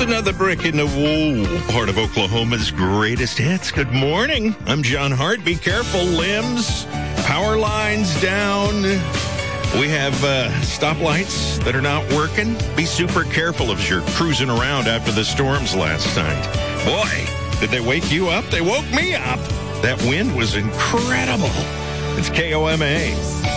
Another brick in the wall, part of Oklahoma's greatest hits. Good morning. I'm John Hart. Be careful, limbs, power lines down. We have stoplights that are not working. Be super careful as you're cruising around after the storms last night. Boy, did they wake you up? They woke me up. That wind was incredible. It's KOMA.